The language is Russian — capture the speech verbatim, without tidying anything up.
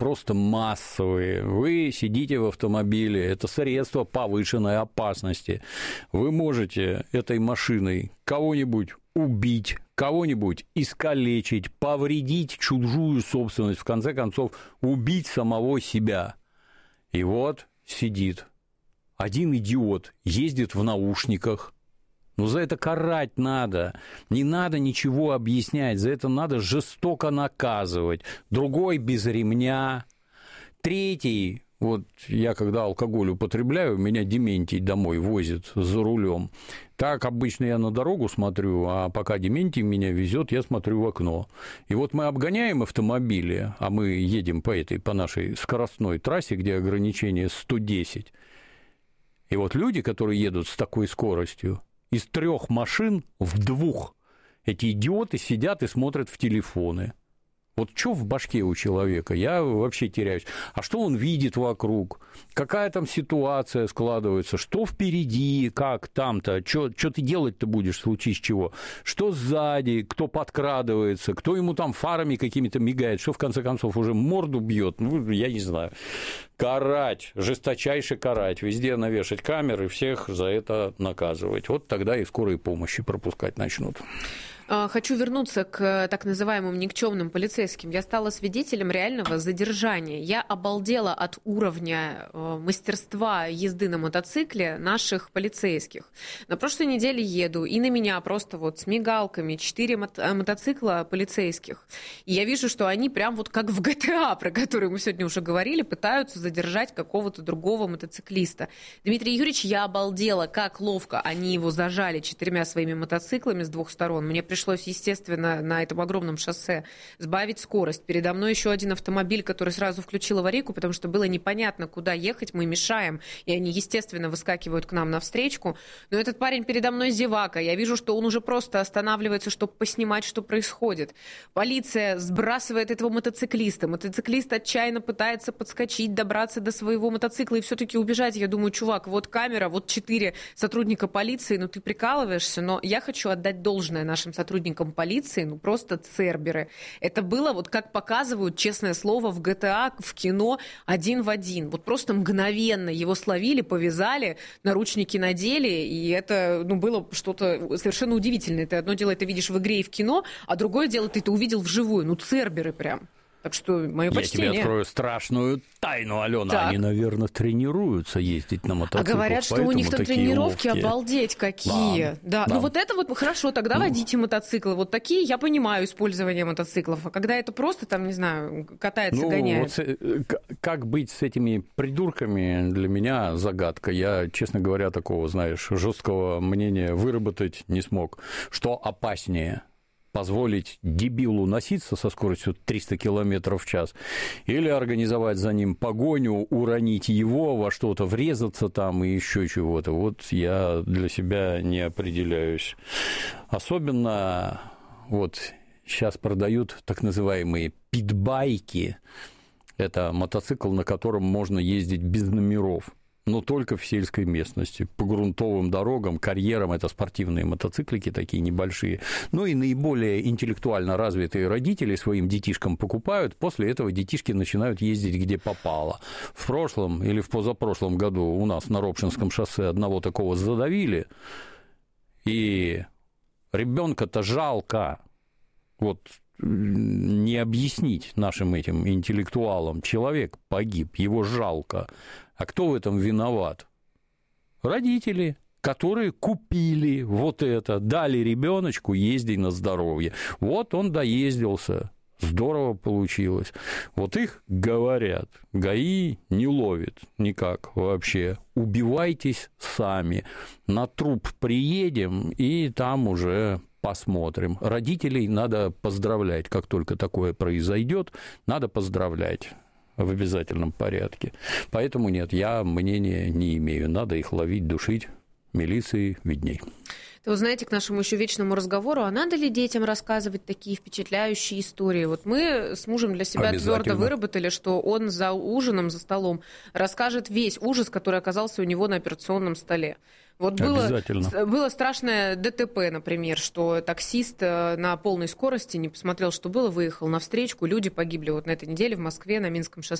просто массовые. Вы сидите в автомобиле, это средство повышенной опасности. Вы можете этой машиной кого-нибудь убить, кого-нибудь искалечить, повредить чужую собственность, в конце концов, убить самого себя. И вот сидит один идиот, ездит в наушниках. Ну, за это карать надо, не надо ничего объяснять, за это надо жестоко наказывать. Другой без ремня. Третий, вот я когда алкоголь употребляю, меня Дементий домой возит за рулем. Так обычно я на дорогу смотрю, а пока Дементий меня везет, я смотрю в окно. И вот мы обгоняем автомобили, а мы едем по этой, по нашей скоростной трассе, где ограничение сто десять. И вот люди, которые едут с такой скоростью, из трех машин в двух эти идиоты сидят и смотрят в телефоны. Вот что в башке у человека? Я вообще теряюсь. А что он видит вокруг? Какая там ситуация складывается? Что впереди? Как там-то? Что ты делать-то будешь в случае чего? Что сзади? Кто подкрадывается? Кто ему там фарами какими-то мигает? Что, в конце концов, уже морду бьет? Ну, я не знаю. Карать, жесточайше карать. Везде навешать камеры, всех за это наказывать. Вот тогда и скорой помощи пропускать начнут. Хочу вернуться к так называемым никчемным полицейским. Я стала свидетелем реального задержания. Я обалдела от уровня мастерства езды на мотоцикле наших полицейских. На прошлой неделе еду, и на меня просто вот с мигалками четыре мото- мотоцикла полицейских. И я вижу, что они прям вот как в джи ти эй, про который мы сегодня уже говорили, пытаются задержать какого-то другого мотоциклиста. Дмитрий Юрьевич, я обалдела, как ловко они его зажали четырьмя своими мотоциклами с двух сторон. Мне пришлось Пришлось, естественно, на этом огромном шоссе сбавить скорость. Передо мной еще один автомобиль, который сразу включил аварийку, потому что было непонятно, куда ехать, мы мешаем, и они, естественно, выскакивают к нам навстречу. Но этот парень передо мной зевака, я вижу, что он уже просто останавливается, чтобы поснимать, что происходит. Полиция сбрасывает этого мотоциклиста, мотоциклист отчаянно пытается подскочить, добраться до своего мотоцикла и все-таки убежать. Я думаю, чувак, вот камера, вот четыре сотрудника полиции, ну ты прикалываешься, но я хочу отдать должное нашим сотрудникам, сотрудникам полиции, ну просто церберы. Это было, вот как показывают, честное слово, в джи ти эй, в кино, один в один. Вот просто мгновенно его словили, повязали, наручники надели, и это, ну, было что-то совершенно удивительное. Ты одно дело это видишь в игре и в кино, а другое дело ты это увидел вживую. Ну, церберы прям. Так что мое почтение. Я тебе открою страшную тайну, Алена. Так. Они, наверное, тренируются ездить на мотоциклах. А говорят, что у них там тренировки, ловкие. Обалдеть какие. Да, да. да. Ну вот это вот хорошо, тогда ну. водите мотоциклы. Вот такие я понимаю использование мотоциклов. А когда это просто там, не знаю, катается, ну, гоняет. Вот, как быть с этими придурками, для меня загадка. Я, честно говоря, такого, знаешь, жесткого мнения выработать не смог. Что опаснее? Позволить дебилу носиться со скоростью триста километров в час или организовать за ним погоню, уронить его во что-то, врезаться там и еще чего-то. Вот я для себя не определяюсь. Особенно вот сейчас продают так называемые питбайки. Это мотоцикл, на котором можно ездить без номеров. Но только в сельской местности, по грунтовым дорогам, карьерам, это спортивные мотоциклики такие небольшие. Ну и наиболее интеллектуально развитые родители своим детишкам покупают, после этого детишки начинают ездить где попало. В прошлом или в позапрошлом году у нас на Ропшинском шоссе одного такого задавили, и ребенка-то жалко. Вот не объяснить нашим этим интеллектуалам. Человек погиб, его жалко. А кто в этом виноват? Родители, которые купили вот это, дали ребеночку ездить на здоровье. Вот он доездился. Здорово получилось. Вот их говорят, ГАИ не ловит никак вообще. Убивайтесь сами. На труп приедем, и там уже посмотрим. Родителей надо поздравлять, как только такое произойдет, надо поздравлять в обязательном порядке. Поэтому нет, я мнения не имею. Надо их ловить, душить, милиции видней. Вы знаете, к нашему еще вечному разговору, а надо ли детям рассказывать такие впечатляющие истории? Вот мы с мужем для себя твердо выработали, что он за ужином, за столом расскажет весь ужас, который оказался у него на операционном столе. Вот было, было страшное ДТП, например, что таксист на полной скорости не посмотрел, что было, выехал навстречку, люди погибли вот на этой неделе в Москве на Минском шоссе.